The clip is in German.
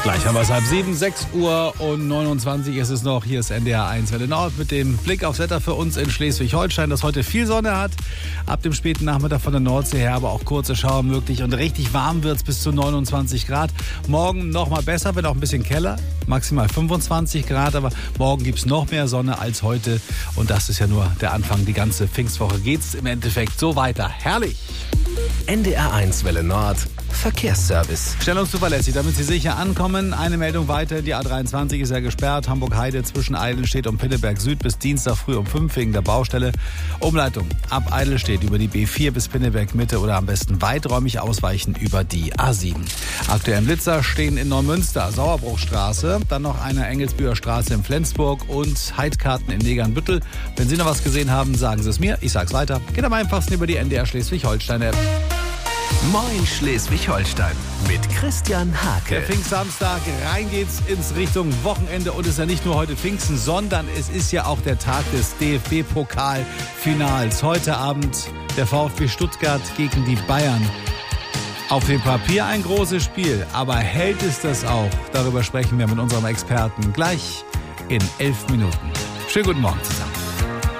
Gleich haben wir es 6:30, 6:29 ist es noch. Hier ist NDR 1 Welle Nord mit dem Blick aufs Wetter für uns in Schleswig-Holstein, das heute viel Sonne hat. Ab dem späten Nachmittag von der Nordsee her, aber auch kurze Schauer möglich. Und richtig warm wird es bis zu 29 Grad. Morgen noch mal besser, wenn auch ein bisschen keller. Maximal 25 Grad, aber morgen gibt es noch mehr Sonne als heute. Und das ist ja nur der Anfang. Die ganze Pfingstwoche geht es im Endeffekt so weiter. Herrlich! NDR 1 Welle Nord Verkehrsservice. Stellungszuverlässig, damit Sie sicher ankommen. Eine Meldung weiter, die A23 ist ja gesperrt. Hamburg-Heide zwischen Eidelstedt und Pinneberg Süd bis Dienstag früh um 5 wegen der Baustelle. Umleitung ab Eidelstedt über die B4 bis Pinneberg Mitte oder am besten weiträumig ausweichen über die A7. Aktuell Blitzer stehen in Neumünster, Sauerbruchstraße, dann noch eine Engelsbüher Straße in Flensburg und Heidkarten in Negernbüttel. Wenn Sie noch was gesehen haben, sagen Sie es mir. Ich sag's weiter. Geht am einfachsten über die NDR Schleswig-Holstein-App. Moin Schleswig-Holstein mit Christian Hake. Der Pfingstsamstag, rein geht's ins Richtung Wochenende und es ist ja nicht nur heute Pfingsten, sondern es ist ja auch der Tag des DFB-Pokalfinals. Heute Abend der VfB Stuttgart gegen die Bayern. Auf dem Papier ein großes Spiel, aber hält es das auch? Darüber sprechen wir mit unserem Experten gleich in 11 Minuten. Schönen guten Morgen zusammen.